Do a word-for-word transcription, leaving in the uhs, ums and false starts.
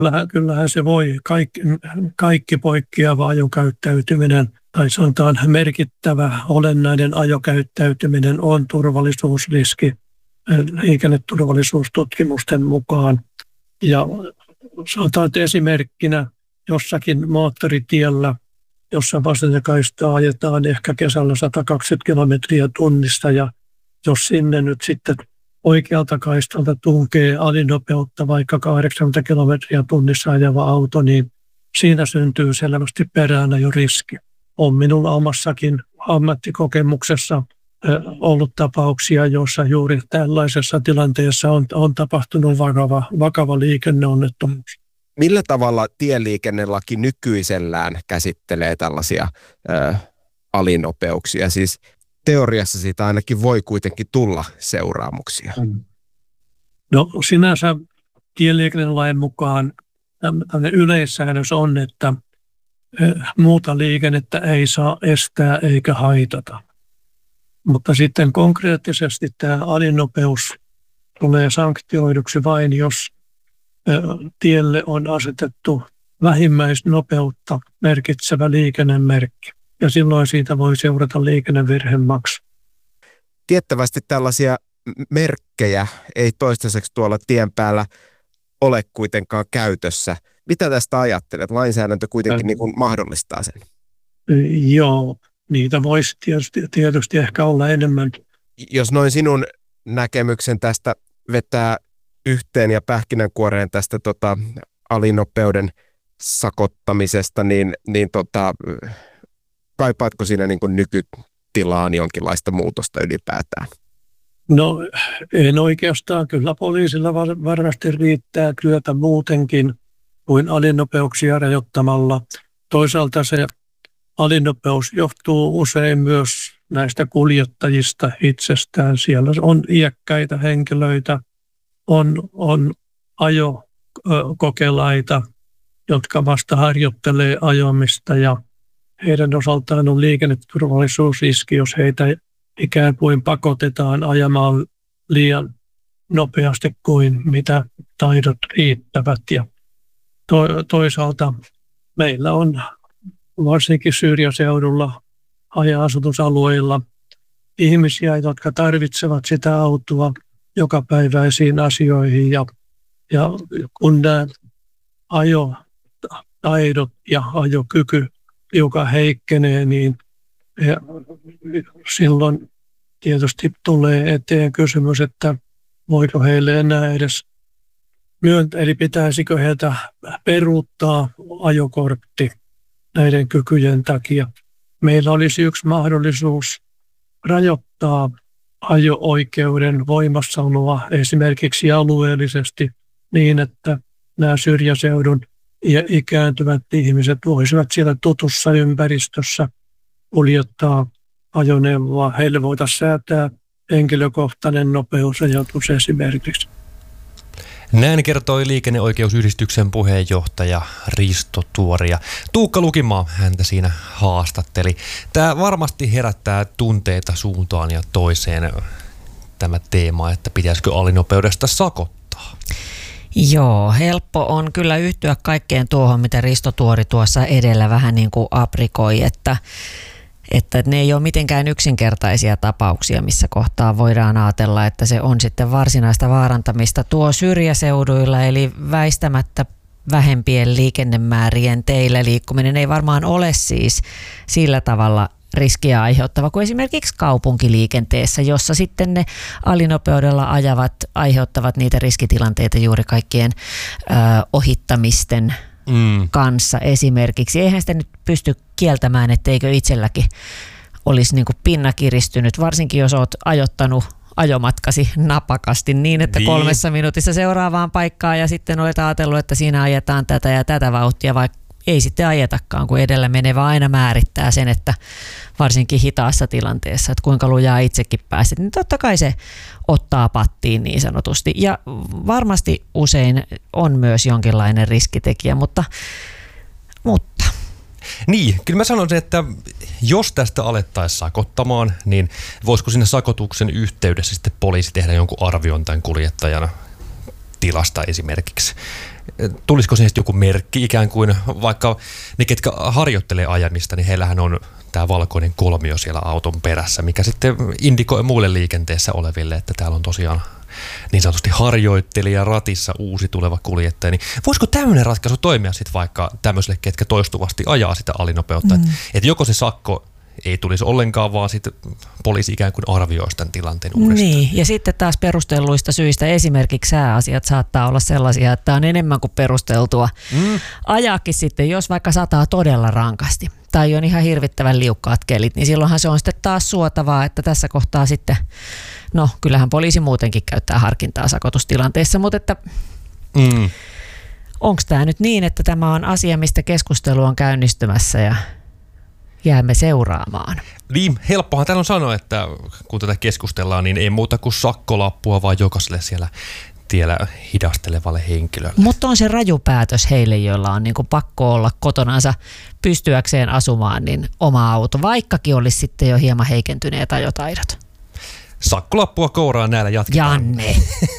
Kyllähän, kyllähän se voi. Kaikki, kaikki poikkeava ajokäyttäytyminen tai sanotaan merkittävä olennainen ajokäyttäytyminen on turvallisuusriski liikenneturvallisuustutkimusten mukaan. Ja sanotaan, että esimerkkinä jossakin moottoritiellä, jossa vasenta kaistaa ajetaan ehkä kesällä sata kaksikymmentä kilometriä tunnissa, ja jos sinne nyt sitten oikealta kaistalta tunkee alinopeutta vaikka kahdeksankymmentä kilometriä tunnissa ajava auto, niin siinä syntyy selvästi peräänä jo riski. On minulla omassakin ammattikokemuksessa ollut tapauksia, joissa juuri tällaisessa tilanteessa on, on tapahtunut vakava, vakava liikenneonnettomuus. Millä tavalla tieliikennelaki nykyisellään käsittelee tällaisia ö, alinopeuksia? Siis teoriassa siitä ainakin voi kuitenkin tulla seuraamuksia. No sinänsä tieliikennelain mukaan tämmöinen yleissäännös on, että muuta liikennettä ei saa estää eikä haitata. Mutta sitten konkreettisesti tämä alinopeus tulee sanktioiduksi vain, jos tielle on asetettu vähimmäisnopeutta merkitsevä liikennemerkki. Ja silloin siitä voi seurata liikennevirhemaksu. Tiettävästi tällaisia merkkejä ei toistaiseksi tuolla tien päällä ole kuitenkaan käytössä. Mitä tästä ajattelet? Lainsäädäntö kuitenkin niin kuin mahdollistaa sen. Joo, niitä voisi tietysti, tietysti ehkä olla enemmän. Jos noin sinun näkemyksen tästä vetää yhteen ja pähkinänkuoreen tästä tota, alinopeuden sakottamisesta, niin, niin tota, kaipaatko siinä niin kuin nykytilaan jonkinlaista muutosta ylipäätään? No en oikeastaan. Kyllä poliisilla varmasti riittää työtä muutenkin kuin alinopeuksia rajoittamalla. Toisaalta se alinopeus johtuu usein myös näistä kuljettajista itsestään. Siellä on iäkkäitä henkilöitä, on, on ajokokelaita, jotka vasta harjoittelee ajamista, ja heidän osaltaan on liikenneturvallisuusriski, jos heitä ikään kuin pakotetaan ajamaan liian nopeasti kuin mitä taidot riittävät. Ja to, toisaalta meillä on varsinkin syrjäseudulla, haja-asutusalueilla ihmisiä, jotka tarvitsevat sitä autoa jokapäiväisiin asioihin, ja, ja kun nämä ajotaidot ja ajokyky joka heikkenee, niin silloin tietysti tulee eteen kysymys, että voiko heille enää edes myöntää, eli pitäisikö heiltä peruuttaa ajokortti näiden kykyjen takia. Meillä olisi yksi mahdollisuus rajoittaa ajo-oikeuden voimassaoloa esimerkiksi alueellisesti niin, että nämä syrjäseudun ja ikääntyvät ihmiset voisivat siellä tutussa ympäristössä kuljettaa ajoneuvoa. Heille voitaisiin säätää henkilökohtainen nopeusrajoitus esimerkiksi. Näin kertoi Liikenneoikeusyhdistyksen puheenjohtaja Risto Tuori, ja Tuukka Lukimaa häntä siinä haastatteli. Tämä varmasti herättää tunteita suuntaan ja toiseen, tämä teema, että pitäisikö alinopeudesta sakottaa. Joo, helppo on kyllä yhtyä kaikkeen tuohon, mitä Risto Tuori tuossa edellä vähän niin kuin aprikoi, että Että ne ei ole mitenkään yksinkertaisia tapauksia, missä kohtaa voidaan ajatella, että se on sitten varsinaista vaarantamista tuo syrjäseuduilla, eli väistämättä vähempien liikennemäärien teillä liikkuminen ei varmaan ole siis sillä tavalla riskiä aiheuttava kuin esimerkiksi kaupunkiliikenteessä, jossa sitten ne alinopeudella ajavat aiheuttavat niitä riskitilanteita juuri kaikkien ö, ohittamisten Mm. kanssa esimerkiksi. Eihän sitä nyt pysty kieltämään, etteikö itselläkin olisi niin kuin pinna kiristynyt, varsinkin jos olet ajoittanut ajomatkasi napakasti niin, että kolmessa minuutissa seuraavaan paikkaan ja sitten olet ajatellut, että siinä ajetaan tätä ja tätä vauhtia, vaikka ei sitten ajetakaan, kun edellä menevä aina määrittää sen, että varsinkin hitaassa tilanteessa, että kuinka lujaa itsekin pääset, niin totta kai se ottaa pattiin niin sanotusti. Ja varmasti usein on myös jonkinlainen riskitekijä, mutta... mutta. Niin, kyllä mä sanoisin, että jos tästä alettaisiin sakottamaan, niin voisiko sinne sakotuksen yhteydessä sitten poliisi tehdä jonkun arvion tämän kuljettajan tilasta esimerkiksi? tulisiko se joku merkki ikään kuin, vaikka ne, ketkä harjoittelee ajamista, niin heillähän on tämä valkoinen kolmio siellä auton perässä, mikä sitten indikoi muille liikenteessä oleville, että täällä on tosiaan niin sanotusti harjoittelija ratissa uusi tuleva kuljettaja. Niin voisiko tämmöinen ratkaisu toimia sitten vaikka tämmöiselle, ketkä toistuvasti ajaa sitä alinopeutta, mm. että et joko se sakko ei tulisi ollenkaan, vaan sitten poliisi ikään kuin arvioisi tämän tilanteen uudestaan. Niin, ja sitten taas perustelluista syistä esimerkiksi sääasiat saattaa olla sellaisia, että on enemmän kuin perusteltua mm. ajaakin sitten, jos vaikka sataa todella rankasti tai on ihan hirvittävän liukkaat kelit, niin silloinhan se on sitten taas suotavaa, että tässä kohtaa sitten, no kyllähän poliisi muutenkin käyttää harkintaa sakotustilanteessa, mutta että mm. onko tämä nyt niin, että tämä on asia, mistä keskustelu on käynnistymässä ja jäämme seuraamaan? Niin, helppohan täällä on sanoa, että kun tätä keskustellaan, niin ei muuta kuin sakkolappua, vaan jokaiselle siellä tiellä hidastelevalle henkilölle. Mutta on se raju päätös heille, joilla on niinku pakko olla kotonansa pystyäkseen asumaan, niin oma auto, vaikkakin olisi sitten jo hieman heikentyneet ajotaidot. Sakkolappua kouraan näillä jatketaan. Janne.